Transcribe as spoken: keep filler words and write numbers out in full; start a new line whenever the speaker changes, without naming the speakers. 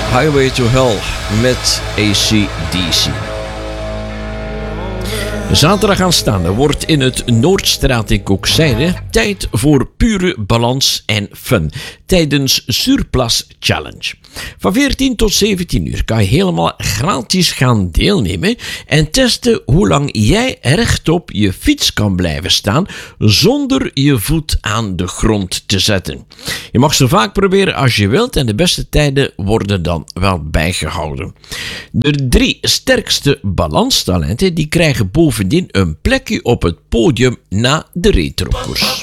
Highway to Hell met A C D C. Zaterdag aanstaande wordt in het Noordstraat in Kookzijde tijd voor pure balans en fun tijdens Surplus Challenge. Van veertien tot zeventien uur kan je helemaal gratis gaan deelnemen en testen hoe lang jij rechtop je fiets kan blijven staan zonder je voet aan de grond te zetten. Je mag zo vaak proberen als je wilt en de beste tijden worden dan wel bijgehouden. De drie sterkste balanstalenten die krijgen bovendien een plekje op het podium na de retrokoers.